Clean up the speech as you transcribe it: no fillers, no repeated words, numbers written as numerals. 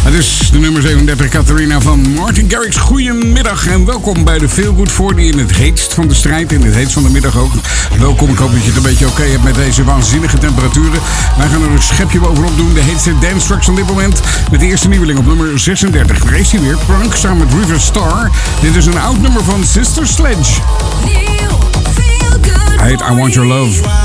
Het is de nummer 37, Catharina van Martin Garrix. Goedemiddag en welkom bij de Feel Good 40 in het heetst van de strijd. In het heetst van de middag ook. Welkom, ik hoop dat je het een beetje oké hebt met deze waanzinnige temperaturen. Wij gaan er een schepje bovenop doen. De heetste dance tracks van dit moment. Met de eerste nieuweling op nummer 36. Daar is hij weer, Prunk samen met River Star. Dit is een oud nummer van Sister Sledge. Hij heet I Want Your Love.